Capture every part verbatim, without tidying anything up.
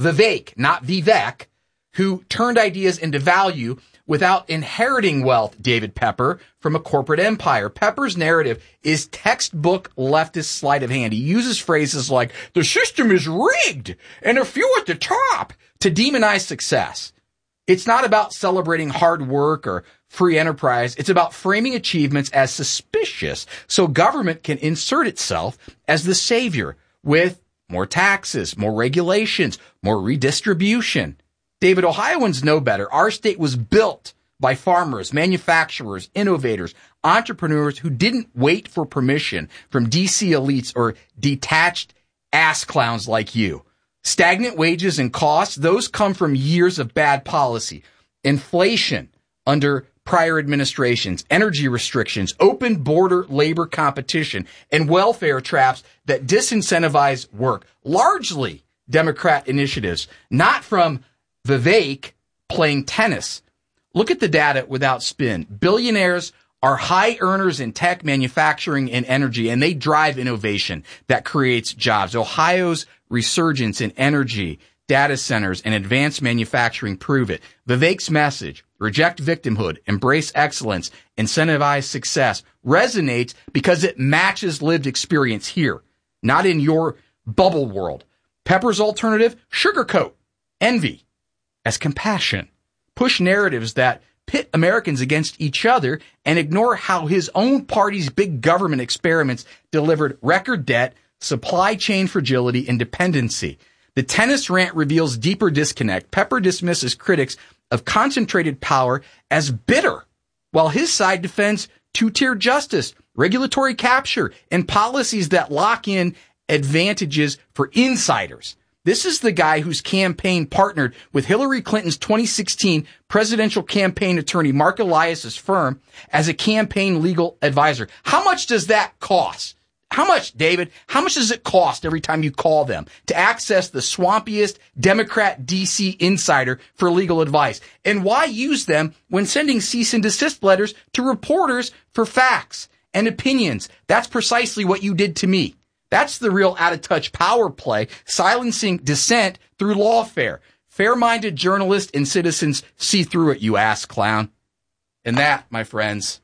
Vivek, not Vivek, who turned ideas into value without inheriting wealth, David Pepper, from a corporate empire. Pepper's narrative is textbook leftist sleight of hand. He uses phrases like, the system is rigged and a few at the top to demonize success. It's not about celebrating hard work or free enterprise. It's about framing achievements as suspicious so government can insert itself as the savior with more taxes, more regulations, more redistribution. David, Ohioans know better. Our state was built by farmers, manufacturers, innovators, entrepreneurs who didn't wait for permission from D C elites or detached ass clowns like you. Stagnant wages and costs, those come from years of bad policy. Inflation under prior administrations, energy restrictions, open border labor competition, and welfare traps that disincentivize work. Largely Democrat initiatives, not from Vivek playing tennis. Look at the data without spin. Billionaires are high earners in tech, manufacturing, and energy, and they drive innovation that creates jobs. Ohio's resurgence in energy, data centers, and advanced manufacturing prove it. Vivek's message, reject victimhood, embrace excellence, incentivize success, resonates because it matches lived experience here, not in your bubble world. Pepper's alternative, sugarcoat envy as compassion, push narratives that pit Americans against each other, and ignore how his own party's big government experiments delivered record debt, supply chain fragility, and dependency. The tennis rant reveals deeper disconnect. Pepper dismisses critics of concentrated power as bitter, while his side defends two-tier justice, regulatory capture, and policies that lock in advantages for insiders. This is the guy whose campaign partnered with Hillary Clinton's twenty sixteen presidential campaign attorney, Mark Elias's firm, as a campaign legal advisor. How much does that cost? How much, David? How much does it cost every time you call them to access the swampiest Democrat D C insider for legal advice? And why use them when sending cease and desist letters to reporters for facts and opinions? That's precisely what you did to me. That's the real out-of-touch power play, silencing dissent through lawfare. Fair-minded journalists and citizens see through it, you ass clown. And that, my friends,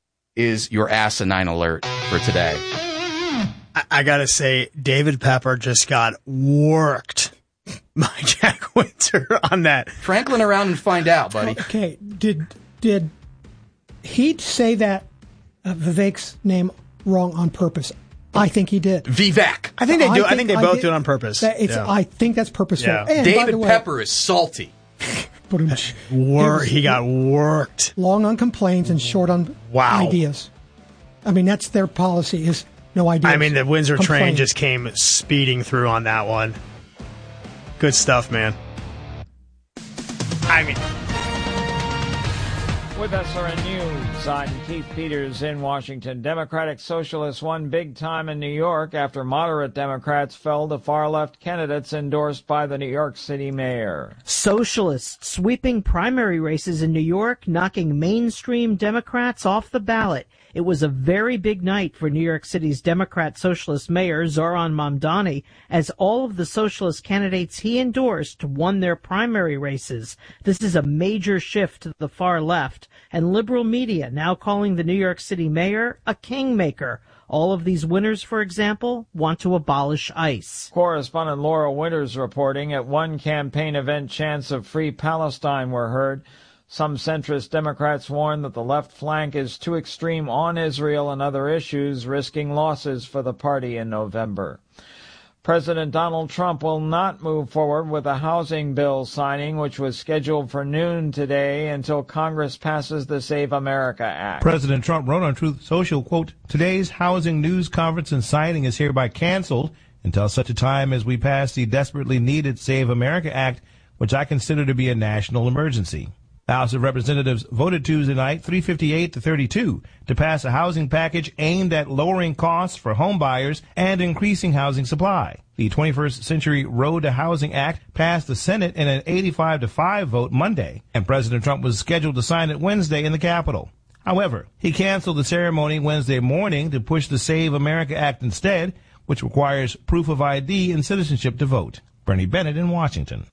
is your asinine alert for today. I, I gotta say, David Pepper just got worked by Jack Winter on that. Franklin around and find out, buddy. Okay, did did he say that uh, Vivek's name wrong on purpose? I think he did. Vivek. I think they do. I think, I think they both I do it on purpose. That it's, yeah. I think that's purposeful. Yeah. And David way, Pepper is salty. Wor- he got worked. Long on complaints and short on wow. ideas. I mean, that's their policy, is no ideas. I mean, the Windsor Complain. train just came speeding through on that one. Good stuff, man. I mean... With S R N News, I'm Keith Peters in Washington. Democratic Socialists won big time in New York after moderate Democrats fell to far-left candidates endorsed by the New York City mayor. Socialists sweeping primary races in New York, knocking mainstream Democrats off the ballot. It was a very big night for New York City's Democrat Socialist Mayor Zohran Mamdani, as all of the socialist candidates he endorsed won their primary races. This is a major shift to the far left, and liberal media now calling the New York City mayor a kingmaker. All of these winners, for example, want to abolish ICE. Correspondent Laura Winters reporting at one campaign event chants of Free Palestine were heard. Some centrist Democrats warn that the left flank is too extreme on Israel and other issues, risking losses for the party in November. President Donald Trump will not move forward with a housing bill signing, which was scheduled for noon today, until Congress passes the Save America Act. President Trump wrote on Truth Social, quote, "Today's housing news conference and signing is hereby canceled until such a time as we pass the desperately needed Save America Act, which I consider to be a national emergency." The House of Representatives voted Tuesday night three fifty-eight to thirty-two to pass a housing package aimed at lowering costs for home buyers and increasing housing supply. The twenty-first Century Road to Housing Act passed the Senate in an eighty-five to five vote Monday, and President Trump was scheduled to sign it Wednesday in the Capitol. However, he canceled the ceremony Wednesday morning to push the Save America Act instead, which requires proof of I D and citizenship to vote. Bernie Bennett in Washington.